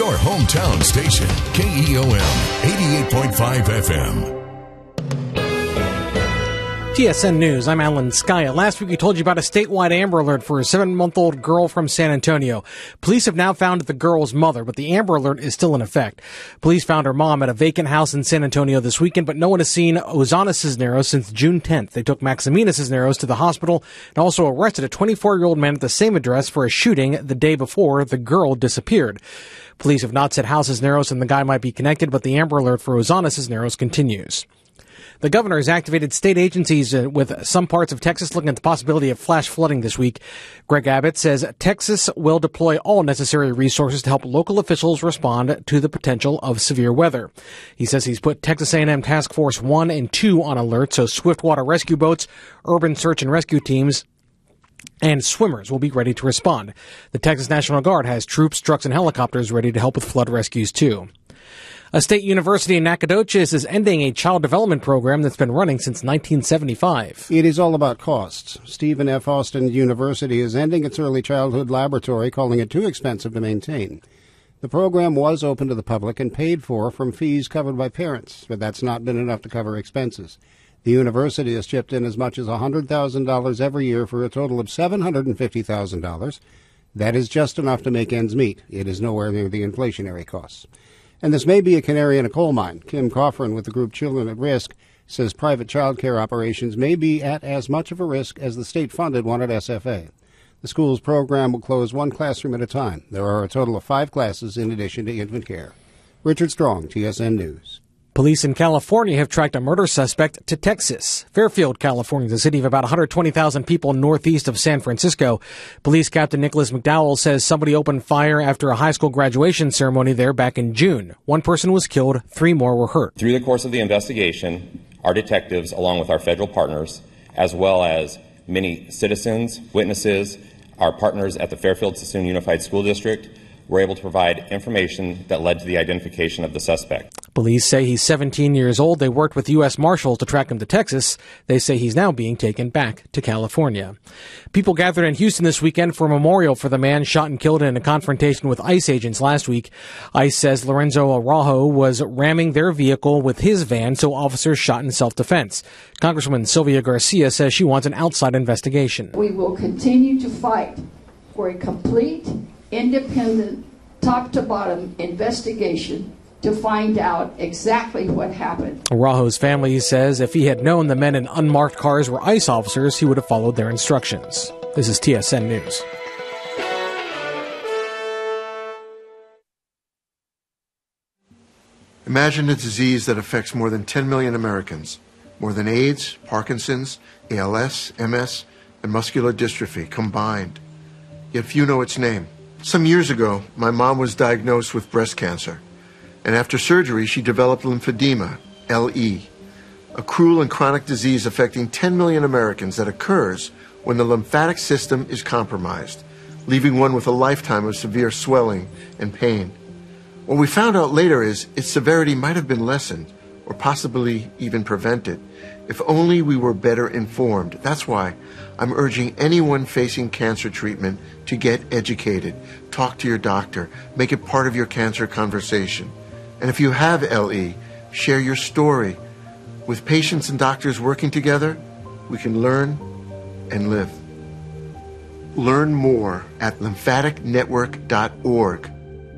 your hometown station, KEOM 88.5 FM. TSN News, I'm Alan Skaya. Last week we told you about a statewide Amber Alert for a 7-month-old girl from San Antonio. Police have now found the girl's mother, but the Amber Alert is still in effect. Police found her mom at a vacant house in San Antonio this weekend, but no one has seen Ozana Cisneros since June 10th. They took Maximina Cisneros to the hospital and also arrested a 24-year-old man at the same address for a shooting the day before the girl disappeared. Police have not said how Cisneros and the guy might be connected, but the Amber Alert for Ozana Cisneros continues. The governor has activated state agencies with some parts of Texas looking at the possibility of flash flooding this week. Greg Abbott says Texas will deploy all necessary resources to help local officials respond to the potential of severe weather. He says he's put Texas A&M Task Force 1 and 2 on alert, so swiftwater rescue boats, urban search and rescue teams, and swimmers will be ready to respond. The Texas National Guard has troops, trucks, and helicopters ready to help with flood rescues, too. A state university in Nacogdoches is ending a child development program that's been running since 1975. It is all about costs. Stephen F. Austin University is ending its early childhood laboratory, calling it too expensive to maintain. The program was open to the public and paid for from fees covered by parents, but that's not been enough to cover expenses. The university has chipped in as much as $100,000 every year for a total of $750,000. That is just enough to make ends meet. It is nowhere near the inflationary costs. And this may be a canary in a coal mine. Kim Coffrin with the group Children at Risk says private child care operations may be at as much of a risk as the state-funded one at SFA. The school's program will close one classroom at a time. There are a total of 5 classes in addition to infant care. Richard Strong, TSN News. Police in California have tracked a murder suspect to Texas. Fairfield, California is a city of about 120,000 people northeast of San Francisco. Police Captain Nicholas McDowell says somebody opened fire after a high school graduation ceremony there back in June. 1 person was killed, 3 more were hurt. Through the course of the investigation, our detectives, along with our federal partners, as well as many citizens, witnesses, our partners at the Fairfield-Sassoon Unified School District, were able to provide information that led to the identification of the suspect. Police say he's 17 years old. They worked with U.S. Marshals to track him to Texas. They say he's now being taken back to California. People gathered in Houston this weekend for a memorial for the man shot and killed in a confrontation with ICE agents last week. ICE says Lorenzo Araujo was ramming their vehicle with his van, so officers shot in self-defense. Congresswoman Sylvia Garcia says she wants an outside investigation. We will continue to fight for a complete, independent, top-to-bottom investigation to find out exactly what happened. Araujo's family says if he had known the men in unmarked cars were ICE officers, he would have followed their instructions. This is TSN News. Imagine a disease that affects more than 10 million Americans, more than AIDS, Parkinson's, ALS, MS, and muscular dystrophy combined. Yet few know its name. Some years ago, my mom was diagnosed with breast cancer, and after surgery, she developed lymphedema, LE, a cruel and chronic disease affecting 10 million Americans that occurs when the lymphatic system is compromised, leaving one with a lifetime of severe swelling and pain. What we found out later is its severity might have been lessened or possibly even prevented if only we were better informed. That's why I'm urging anyone facing cancer treatment to get educated. Talk to your doctor. Make it part of your cancer conversation. And if you have LE, share your story. With patients and doctors working together, we can learn and live. Learn more at lymphaticnetwork.org.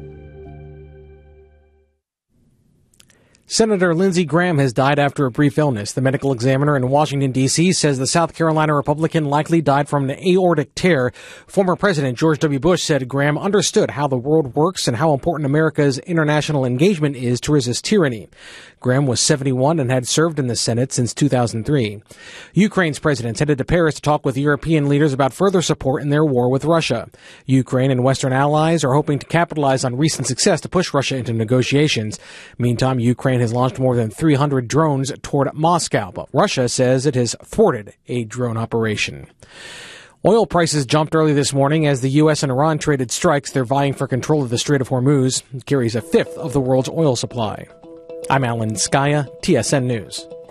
Senator Lindsey Graham has died after a brief illness. The medical examiner in Washington, D.C. says the South Carolina Republican likely died from an aortic tear. Former President George W. Bush said Graham understood how the world works and how important America's international engagement is to resist tyranny. Graham was 71 and had served in the Senate since 2003. Ukraine's president's headed to Paris to talk with European leaders about further support in their war with Russia. Ukraine and Western allies are hoping to capitalize on recent success to push Russia into negotiations. Meantime, Ukraine has launched more than 300 drones toward Moscow, but Russia says it has thwarted a drone operation. Oil prices jumped early this morning as the U.S. and Iran traded strikes. They're vying for control of the Strait of Hormuz. It carries a fifth of the world's oil supply. I'm Alan Skaya, TSN News.